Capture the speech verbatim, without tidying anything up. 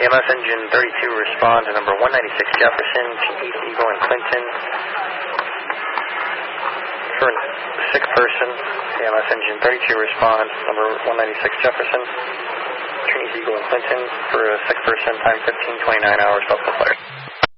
E M S engine thirty-two, respond to number one ninety-six Jefferson, East Eagle and Clinton. For a sick person, E M S engine thirty-two, respond, number one ninety-six Jefferson, East Eagle and Clinton. For a sick person, time fifteen twenty-nine hours, Buffalo Fire.